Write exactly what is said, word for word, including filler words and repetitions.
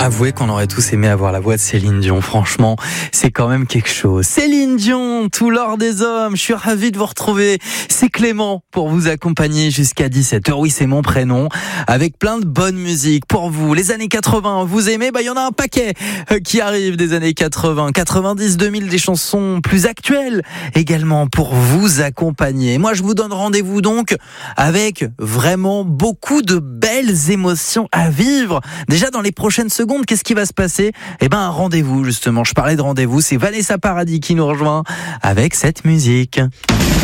Avouez qu'on aurait tous aimé avoir la voix de Céline Dion. Franchement, c'est quand même quelque chose. Céline Dion, tout l'or des hommes. Je suis ravi de vous retrouver. C'est Clément pour vous accompagner jusqu'à dix-sept heures. Oui, c'est mon prénom. Avec plein de bonne musique pour vous. Les années quatre-vingts, vous aimez? Bah, il y en a un paquet qui arrive des années quatre-vingts, quatre-vingt-dix, deux mille, des chansons plus actuelles également pour vous accompagner. Moi, je vous donne rendez-vous donc avec vraiment beaucoup de belles émotions à vivre. Déjà dans les prochaines secondes, qu'est-ce qui va se passer? Eh ben, un rendez-vous, justement. Je parlais de rendez-vous. C'est Vanessa Paradis qui nous rejoint avec cette musique.